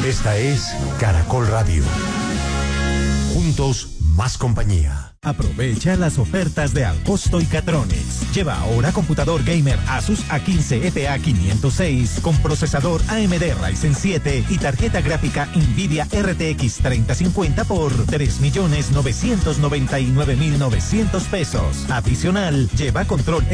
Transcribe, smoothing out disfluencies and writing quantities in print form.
Esta es Caracol Radio. Juntos, más compañía. Aprovecha las ofertas de Alcosto y Catronics. Lleva ahora computador gamer Asus A15 FA 506 con procesador AMD Ryzen 7 y tarjeta gráfica Nvidia RTX 3050 por 3.999.900 pesos. Adicional, lleva control